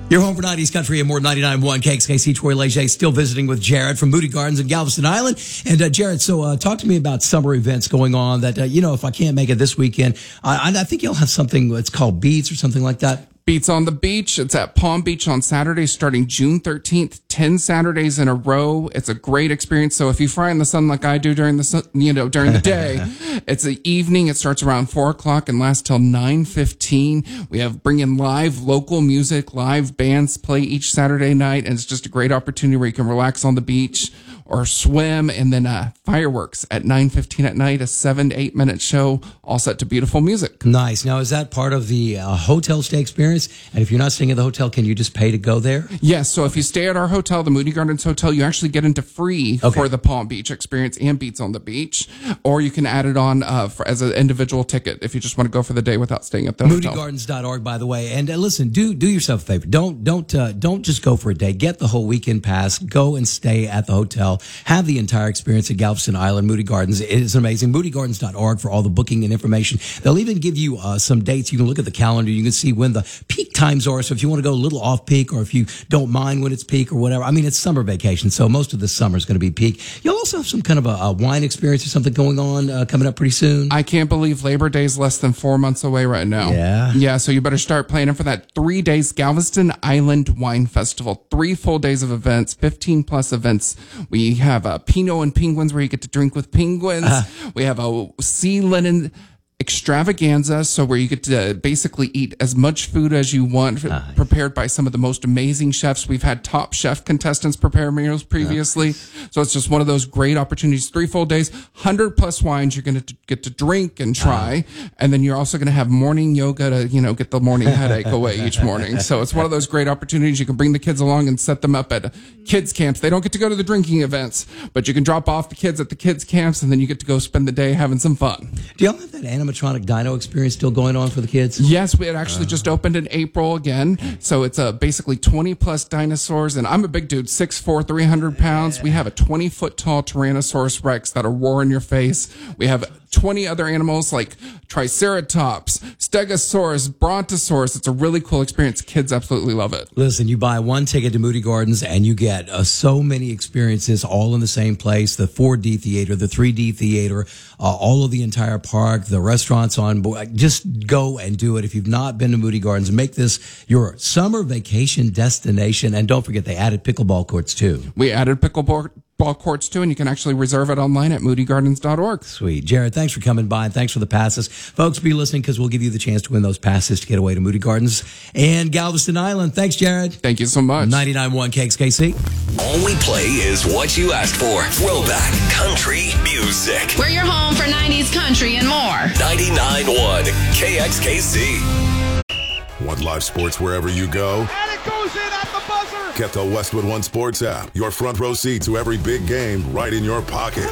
You're home for 90s Country and more 99.1 KXKC. Troy Leger still visiting with Jared from Moody Gardens in Galveston Island. And Jared, so talk to me about summer events going on that, if I can't make it this weekend, I think you'll have something that's called Beats or something like that. Beats on the Beach. It's at Palm Beach on Saturday starting June 13th, 10 Saturdays in a row. It's a great experience. So if you fry in the sun like I do during the day, it's the evening. It starts around 4:00 and lasts till 9:15. We have bring in live local music, live bands play each Saturday night. And it's just a great opportunity where you can relax on the beach or swim, and then fireworks at 9:15 at night, a 7 to 8 minute show, all set to beautiful music. Nice. Now, is that part of the hotel stay experience? And if you're not staying at the hotel, can you just pay to go there? Yes. So if you stay at our hotel, the Moody Gardens Hotel, you actually get into free for the Palm Beach experience and Beats on the Beach, or you can add it on as an individual ticket if you just want to go for the day without staying at the hotel. MoodyGardens.org, by the way. And listen, do yourself a favor. Don't just go for a day. Get the whole weekend pass. Go and stay at the hotel. Have the entire experience at Galveston Island, Moody Gardens. It is amazing. MoodyGardens.org for all the booking and information. They'll even give you some dates. You can look at the calendar. You can see when the peak times are. So if you want to go a little off peak, or if you don't mind when it's peak or whatever. I mean, it's summer vacation, so most of the summer is going to be peak. You'll also have some kind of a wine experience or something going on coming up pretty soon. I can't believe Labor Day is less than 4 months away right now. Yeah, so you better start planning for that. 3 days Galveston Island Wine Festival. 3 full days of events, 15 plus events. We have Pinot and Penguins, where you get to drink with penguins. We have a sea linen extravaganza, so where you get to basically eat as much food as you want, prepared by some of the most amazing chefs. We've had top chef contestants prepare meals previously. So it's just one of those great opportunities. 3 full days, 100 plus wines you're going to get to drink and try. And then you're also going to have morning yoga to, get the morning headache away each morning. So it's one of those great opportunities. You can bring the kids along and set them up at kids camps. They don't get to go to the drinking events, but you can drop off the kids at the kids camps, and then you get to go spend the day having some fun. Do y'all have that animatronic dino experience still going on for the kids? Yes, we had actually just opened in April again. So it's basically 20 plus dinosaurs, and I'm a big dude, 6'4", 300 pounds. We have a 20-foot tall Tyrannosaurus Rex that'll roar in your face. We have 20 other animals like Triceratops, Stegosaurus, Brontosaurus. It's a really cool experience. Kids absolutely love it. Listen, you buy one ticket to Moody Gardens and you get so many experiences all in the same place. The 4D theater, the 3D theater, all of the entire park, the restaurants on board. Just go and do it. If you've not been to Moody Gardens, make this your summer vacation destination. And don't forget, they added pickleball courts too. We added pickleball courts too, and you can actually reserve it online at moodygardens.org. Sweet. Jared, thanks for coming by, and thanks for the passes. Folks, be listening, because we'll give you the chance to win those passes to get away to Moody Gardens and Galveston Island. Thanks, Jared. Thank you so much. 99.1 KXKC. All we play is what you asked for. Throwback country music. We're your home for 90s country and more. 99.1 KXKC. Want live sports wherever you go? And it goes in at the buzzer. Get the Westwood One Sports app. Your front row seat to every big game right in your pocket.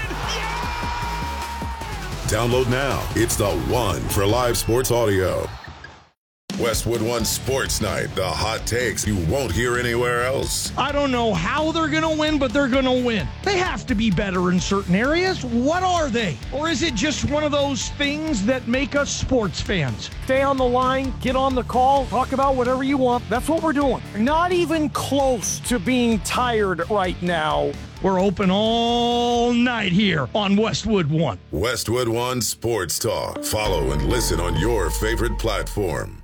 Download now. It's the one for live sports audio. Westwood One Sports Night. The hot takes you won't hear anywhere else. I don't know how they're going to win, but they're going to win. They have to be better in certain areas. What are they? Or is it just one of those things that make us sports fans? Stay on the line, get on the call, talk about whatever you want. That's what we're doing. Not even close to being tired right now. We're open all night here on Westwood One. Westwood One Sports Talk. Follow and listen on your favorite platform.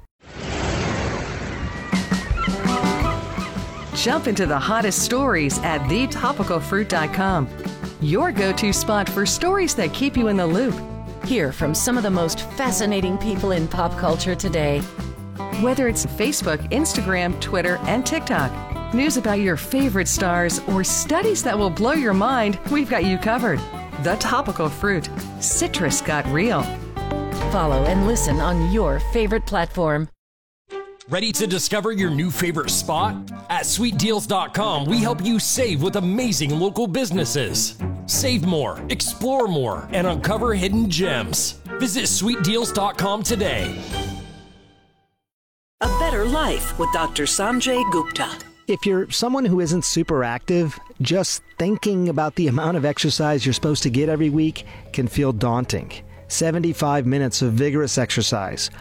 Jump into the hottest stories at thetopicalfruit.com. Your go-to spot for stories that keep you in the loop. Hear from some of the most fascinating people in pop culture today. Whether it's Facebook, Instagram, Twitter, and TikTok, news about your favorite stars, or studies that will blow your mind, we've got you covered. The Topical Fruit. Citrus got real. Follow and listen on your favorite platform. Ready to discover your new favorite spot? At sweetdeals.com, we help you save with amazing local businesses. Save more, explore more, and uncover hidden gems. Visit sweetdeals.com today. A Better Life with Dr. Sanjay Gupta. If you're someone who isn't super active, just thinking about the amount of exercise you're supposed to get every week can feel daunting. 75 minutes of vigorous exercise,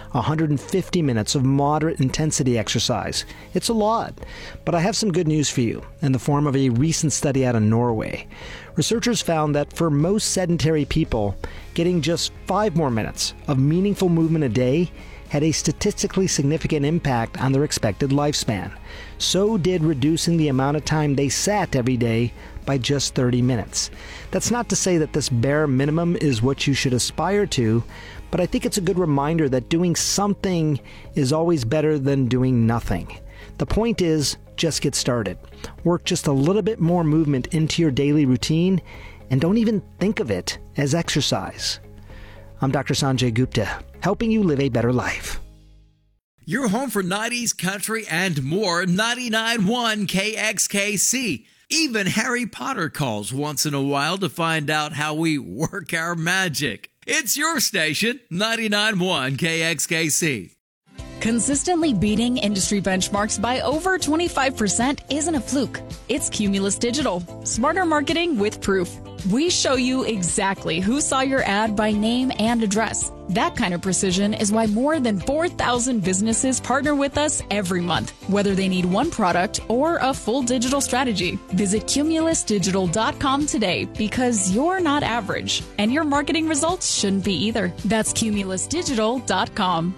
150 minutes of moderate intensity exercise. It's a lot, but I have some good news for you in the form of a recent study out of Norway. Researchers found that for most sedentary people, getting just 5 more minutes of meaningful movement a day had a statistically significant impact on their expected lifespan. So did reducing the amount of time they sat every day by just 30 minutes. That's not to say that this bare minimum is what you should aspire to, but I think it's a good reminder that doing something is always better than doing nothing. The point is, just get started. Work just a little bit more movement into your daily routine, and don't even think of it as exercise. I'm Dr. Sanjay Gupta, helping you live a better life. You're home for 90s, country, and more. 99.1 KXKC. Even Harry Potter calls once in a while to find out how we work our magic. It's your station, 99.1 KXKC. Consistently beating industry benchmarks by over 25% isn't a fluke. It's Cumulus Digital. Smarter marketing with proof. We show you exactly who saw your ad by name and address. That kind of precision is why more than 4,000 businesses partner with us every month, whether they need one product or a full digital strategy. Visit cumulusdigital.com today because you're not average, and your marketing results shouldn't be either. That's cumulusdigital.com.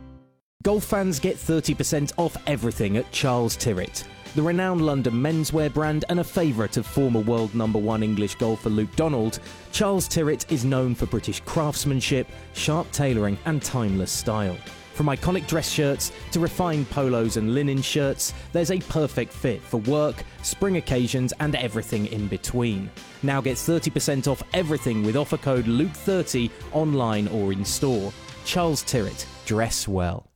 Golf fans get 30% off everything at Charles Tyrwhitt. The renowned London menswear brand and a favourite of former world #1 English golfer Luke Donald, Charles Tyrwhitt is known for British craftsmanship, sharp tailoring and timeless style. From iconic dress shirts to refined polos and linen shirts, there's a perfect fit for work, spring occasions and everything in between. Now get 30% off everything with offer code LUKE30 online or in store. Charles Tyrwhitt, dress well.